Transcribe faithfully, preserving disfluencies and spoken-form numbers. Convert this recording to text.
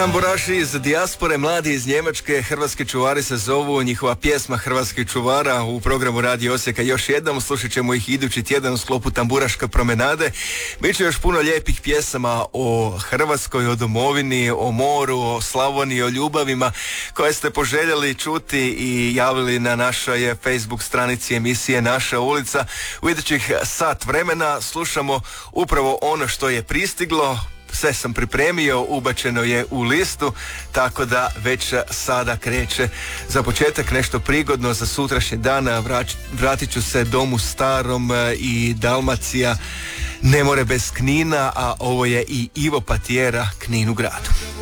Tamburaši iz dijaspore, mladi iz Njemačke, hrvatski čuvari se zovu, njihova pjesma Hrvatskih čuvara u programu Radio Osijeka. Još jednom slušat ćemo ih idući tjedan u sklopu Tamburaške promenade. Biće još puno lijepih pjesama o Hrvatskoj, o domovini, o moru, o Slavoniji, o ljubavima koje ste poželjeli čuti i javili na našoj Facebook stranici emisije Naša ulica. U idućih sat vremena slušamo upravo ono što je pristiglo. Sve sam pripremio, ubačeno je u listu, tako da već sada kreće za početak nešto prigodno za sutrašnji dan. Vrać, vratit ću se domu starom i Dalmacija ne more bez Knina, a ovo je i Ivo Patijera, Knin u gradu.